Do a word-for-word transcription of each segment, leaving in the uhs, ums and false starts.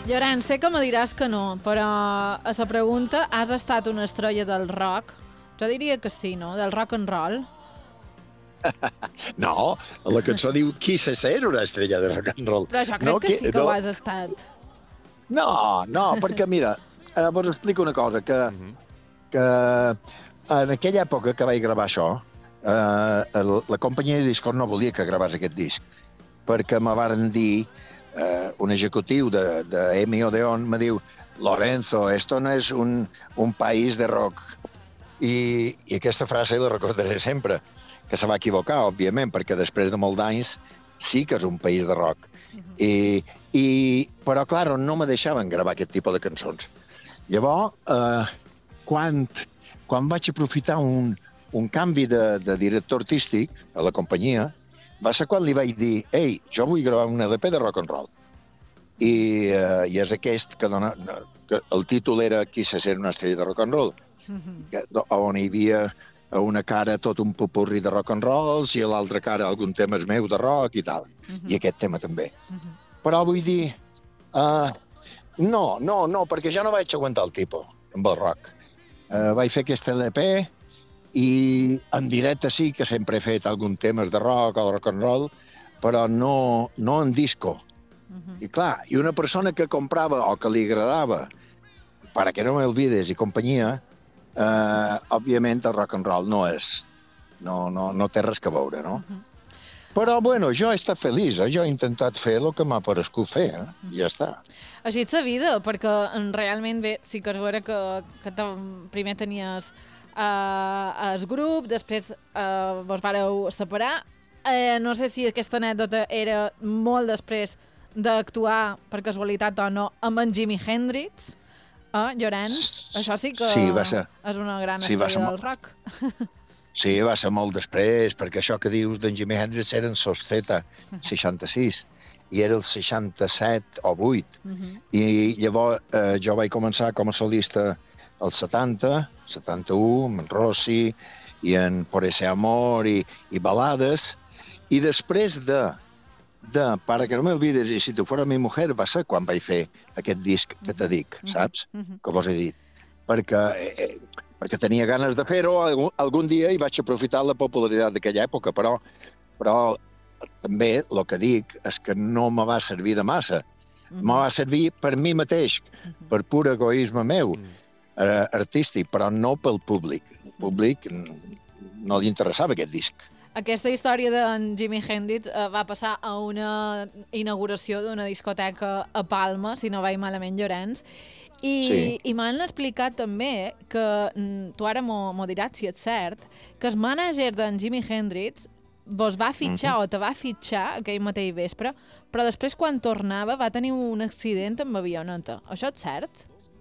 Llorenç, sé que me diràs que no, però a la pregunta, has estat una estrella del rock? Jo diria que sí, no? Del rock and roll? No, la cançó diu qui se ser una estrella de rock and roll. Però jo crec no, que sí que no, ho has estat. No, no, perquè mira, eh, vos explico una cosa, que, uh -huh. que en aquella època que vaig gravar això, eh, el, la companyia de discos no volia que gravés aquest disc, perquè me varen dir, eh, un executiu de, de EMI Odeon me diu Lorenzo, esto no és un, un país de rock. I, I aquesta frase la recordaré sempre, que se va equivocar, òbviament, perquè després de molts d'anys sí que és un país de rock. Uh -huh. I, i, però, clar, no me deixaven gravar aquest tipus de cançons. Llavors, eh, quan, quan vaig aprofitar un, un canvi de, de director artístic a la companyia, va ser quan li vaig dir ei, jo vull gravar un L P de rock and roll. I, eh, i és aquest que, dona, que el títol era Qui se ser una estrella de rock and roll, uh -huh. que, on hi havia a una cara tot un popurri de rock and rolls i a l'altra cara algun tema meu de rock i tal. Uh -huh. I aquest tema també. Uh -huh. Però vull dir, uh, no, no, no, perquè ja no vaig aguantar el tipus amb el rock. Uh, vaig fer aquest L P i en directe sí que sempre he fet algun temes de rock o de rock and roll, però no, no en disco. Uh -huh. I clar, i una persona que comprava o que li agradava Para que no me olvides i companyia, Uh, òbviament el rock and roll no és no, no, no té res que veure, no? Uh -huh. Però, bueno, jo he estat feliç, eh? Jo he intentat fer el que m'ha parescut fer, eh? Uh -huh. I ja està. Així és la vida, perquè realment bé, sí que és vera que, que primer tenies uh, el grup, després uh, vos vareu separar. Uh, no sé si aquesta anècdota era molt després d'actuar, per casualitat o no, amb en Jimi Hendrix. Ah, Llorenç, això sí que sí, va ser. És una gran sí, estrella del molt... rock. Sí, va ser molt després, perquè això que dius d'en Jimi Hendrix era en Sos Z, seixanta-sis, i era el seixanta-set o vuit. Uh -huh. I llavors eh, jo vaig començar com a solista al setanta, setanta-u, amb en Rossi, i en Por ese amor, i, i balades, i després de de Para que no me olvides i Si tu fuera mi mujer va ser quan vaig fer aquest disc que te dic, saps? Uh -huh. Que vos he dit. Perquè, eh, perquè tenia ganes de fer-ho algun, algun dia i vaig aprofitar la popularitat d'aquella època, però, però també el que dic és que no me va servir de massa. Uh -huh. Me va servir per mi mateix, uh -huh. per pur egoisme meu, uh -huh. eh, artístic, però no pel públic. El públic no li interessava aquest disc. Aquesta història d'en Jimi Hendrix eh, va passar a una inauguració d'una discoteca a Palma, si no vaig malament, Llorenç, i, sí. i m'han explicat també que, mm, tu ara m'ho diràs si és cert, que el mànager d'en Jimi Hendrix vos va fitxar uh -huh. o te va fitxar aquell mateix vespre, però després quan tornava va tenir un accident amb avioneta. Això és cert?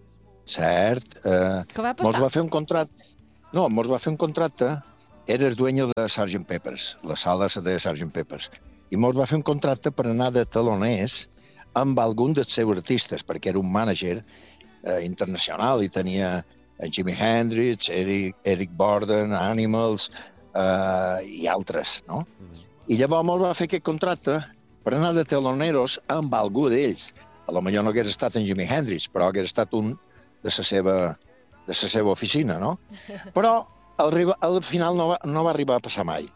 Cert. Eh, Què va passar? Mos va fer un contracte... No, mos va fer un contracte. Era el dueño de sergeant Pepper's, la sala de sergeant Pepper's, i mos va fer un contracte per anar de taloners amb algun dels seus artistes, perquè era un mànager eh, internacional i tenia en Jimi Hendrix, Eric, Eric Borden, Animals eh, i altres, no? Mm. I llavors mos va fer aquest contracte per anar de teloneros amb algú d'ells. A lo millor no hagués estat en Jimi Hendrix, però hagués estat un de la seva, de la seva oficina, no? Però Al, al final no va, no va arribar a passar mai.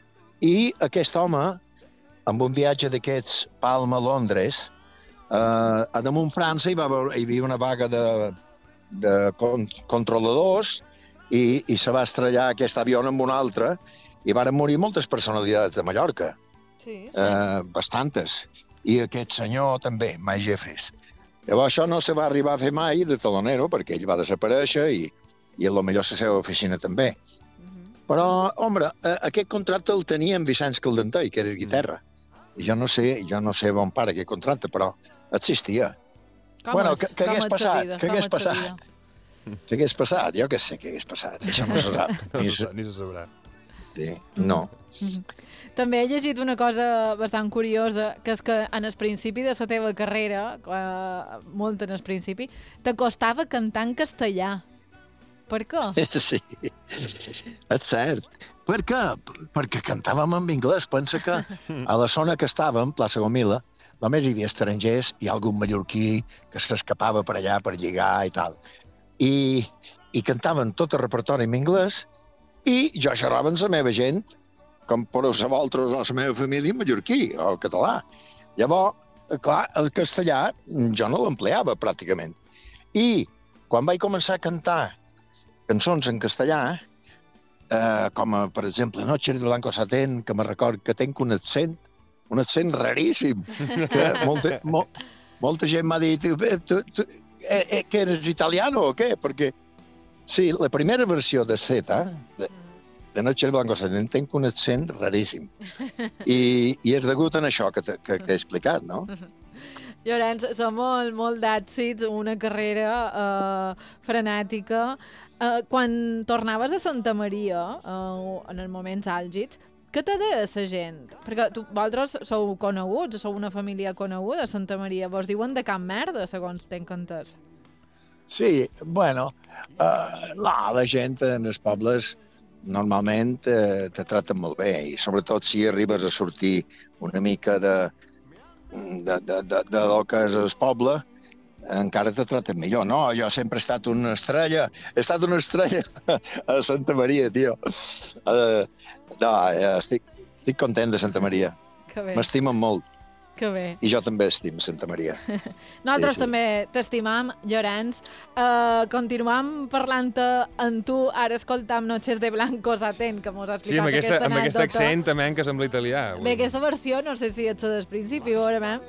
I aquest home, amb un viatge d'aquests Palma-Londres, eh, a damunt França hi, va haver, hi havia una vaga de, de con, controladors i, i se va estrellar aquest avió amb un altre i varen morir moltes personalitats de Mallorca. Sí, sí. Eh, bastantes. I aquest senyor també, Mike Jeffries. Llavors això no se va arribar a fer mai de talonero perquè ell va desaparèixer i i a lo millor la seva oficina també. Uh -huh. Però, home, aquest contracte el tenia en Vicenç Caldentei, que era guitarra. I jo no sé, jo no sé on para aquest contracte, però existia. Com bueno, és, que, que hagués passat, que hagués passat. Que hagués passat, jo què sé què hagués passat, això no se sap. Ni se, ni se sabrà. Sí, no. Uh -huh. També he llegit una cosa bastant curiosa, que és que en el principi de la teva carrera, eh, molt en el principi, t'acostava cantar en castellà. Per què? Sí, és cert. Per què? Perquè cantàvem en anglès. Pensa que a la zona que estàvem, plaça Gomila, només hi havia estrangers i algun mallorquí que s'escapava per allà per lligar i tal. I, i cantaven tot el repertori en anglès i jo xerrava amb la meva gent, com per vosaltres o la meva família en mallorquí o en català. Llavors, clar, el castellà jo no l'empleava pràcticament. I quan vaig començar a cantar cançons en castellà, eh, com a, per exemple, Noche de Blanco Satén, que me record que tenc un accent, un accent raríssim, que molta, mo, molta gent m'ha dit, tu, tu, eh, eh, que eres italiano o què? Perquè, sí, la primera versió de Zeta, de, de Noche de Blanco Satén, tenc un accent raríssim. I, i és degut a això que, que, que he explicat, no? Llorenç, som molt, molt d'èxits, una carrera eh, frenètica. Eh, quan tornaves a Santa Maria, eh, en els moments àlgids, què te deia la gent? Perquè tu, vosaltres sou coneguts, sou una família coneguda a Santa Maria. Vos diuen de cap merda, segons tenc entès. Sí, bueno, uh, no, la gent en els pobles normalment eh, te traten molt bé, i sobretot si arribes a sortir una mica de, de, de, de, de del que és el poble, encara te traten millor. No, jo sempre he estat una estrella, he estat una estrella a Santa Maria, tio. Uh, no, estic, estic content de Santa Maria. M'estimen molt. Que bé. I jo també estimo Santa Maria. Nosaltres sí, sí. també t'estimam, Llorenç. Uh, continuam parlant amb tu, ara escoltam Noches de Blanco Satén, que mos ha explicat sí, amb aquesta, aquesta amb aquest accent també que sembla italià. Bé, aquesta versió no sé si ets del principi, veurem.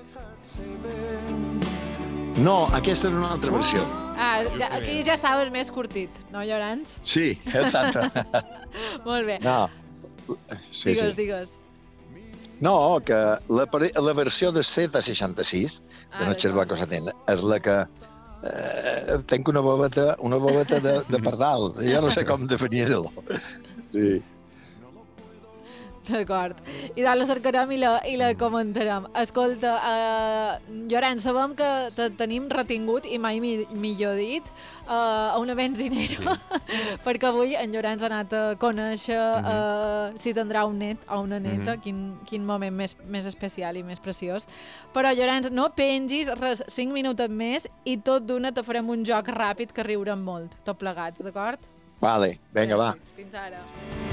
No, aquesta és una altra versió. Ah, ja, aquí ja estaves més curtit, no, Llorenç? Sí, exacte. Molt bé. No. Sí, digues, sí. digues. No, que la, la versió de Zeta seixanta-sis, de Noches de Blanco Satén, és la que eh, tenc una bobeta, una bobeta de, de pardal. Jo no sé com definir-ho. Sí. D'acord. I doncs la cercarem i la, i la comentarem. Escolta, uh, Llorenç, sabem que te tenim retingut, i mai mi, millor dit, uh, a una benzinera, perquè avui en Llorenç ha anat a conèixer uh, si tindrà un net o una neta, mm-hmm. quin, quin moment més, més especial i més preciós. Però, Llorenç, no pengis res, cinc minuts més i tot d'una te farem un joc ràpid que riurem molt, tot plegats, d'acord? Vale, vinga, va. Fins ara.